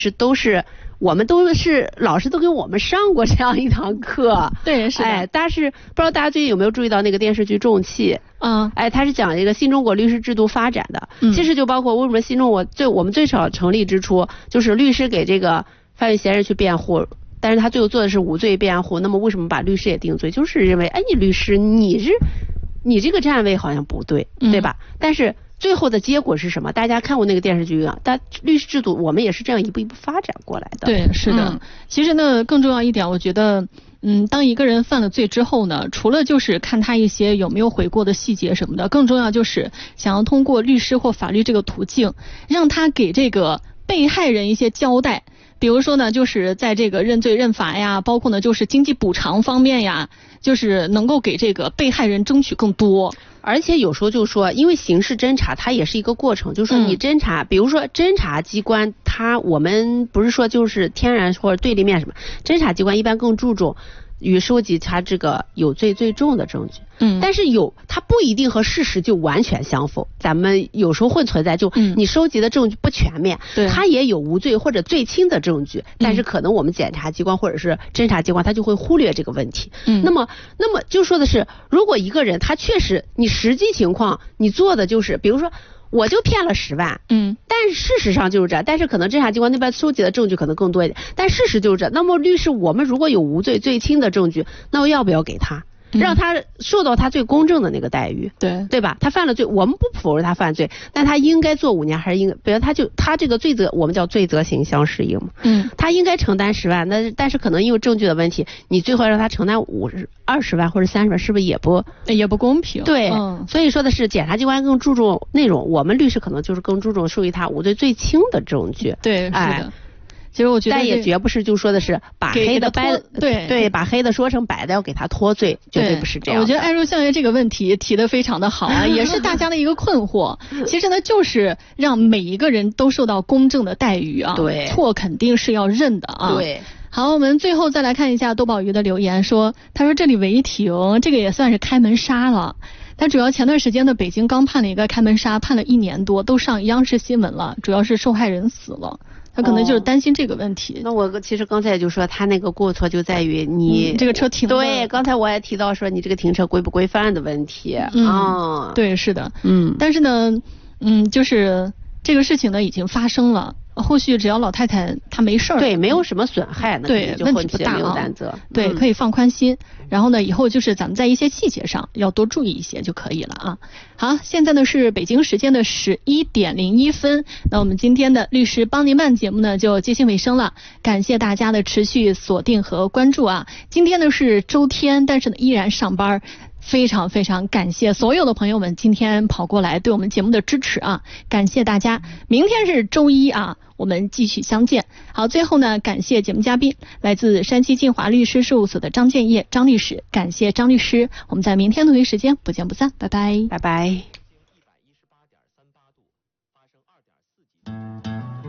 都是我们都是老师都给我们上过这样一堂课。 对，是的。 哎，但是不知道大家最近有没有注意到那个电视剧《重器》？哎，它是讲一个新中国律师制度发展的。其实就包括为什么新中国我们最早成立之初，就是律师给这个犯罪嫌疑人去辩护，但是他最后做的是无罪辩护。那么为什么把律师也定罪？就是认为，哎，你律师你这个站位好像不对，对吧？但是最后的结果是什么？大家看过那个电视剧啊？但律师制度我们也是这样一步一步发展过来的。 对，是的。其实呢，更重要一点，我觉得，当一个人犯了罪之后呢，除了就是看他一些有没有悔过的细节什么的，更重要就是想要通过律师或法律这个途径，让他给这个被害人一些交代。比如说呢，就是在这个认罪认罚呀，包括呢就是经济补偿方面呀，就是能够给这个被害人争取更多。 而且有时候就说，因为刑事侦查它也是一个过程，就是说你侦查，比如说侦查机关我们不是说就是天然或者对立面什么，侦查机关一般更注重与收集他这个有罪最重的证据。但是它不一定和事实就完全相符，咱们有时候会存在就你收集的证据不全面，它也有无罪或者最轻的证据，但是可能我们检察机关或者是侦查机关他就会忽略这个问题。那么就说的是，如果一个人他确实你实际情况你做的就是比如说我就骗了10万，但是事实上就是这样，但是可能侦查机关那边收集的证据可能更多一点，但事实就是这。那么律师我们如果有无罪最轻的证据，那我要不要给他？让他受到他最公正的那个待遇，对吧？他犯了罪，我们不否认他犯罪，但他应该坐5年还是应该，比如他这个罪责，我们叫罪责刑相适应嘛。他应该承担10万，但是可能因为证据的问题，你最后让他承担20万或者30万，是不是也不公平？对，所以说的是检察机关更注重内容，我们律师可能就是更注重授予他无罪最轻的证据。 对，是的。其实我觉得， 但也绝不是就说的是把黑的把黑的说成白的要给他脱罪，绝对不是这样。 我觉得爱如相约这个问题提得非常的好啊，也是大家的一个困惑。其实呢，就是让每一个人都受到公正的待遇啊， 对， 错肯定是要认的啊。 对。 好，我们最后再来看一下多宝鱼的留言，他说这里违停，这个也算是开门杀了。他主要前段时间呢，北京刚判了一个开门杀，判了1年多，都上央视新闻了，主要是受害人死了。他可能就是担心这个问题。 那我其实刚才也就说，他那个过错就在于你这个车停了。 对，刚才我也提到说你这个停车规不规范的问题。 对，是的。但是呢，就是这个事情呢已经发生了。后续只要老太太她没事儿， 对，没有什么损害， 对，问题不大， 没有担责， 对，可以放宽心。然后呢，以后就是咱们在一些细节上要多注意一些就可以了啊。好，现在呢是北京时间的11点01分，那我们今天的律师帮您办节目呢就接近尾声了，感谢大家的持续锁定和关注啊。今天呢是周天，但是呢依然上班。非常非常感谢所有的朋友们今天跑过来对我们节目的支持啊，感谢大家。明天是周一啊，我们继续相见。好，最后呢，感谢节目嘉宾来自山西晋华律师事务所的张建业张律师，感谢张律师，我们在明天同一时间不见不散，拜拜， 拜拜。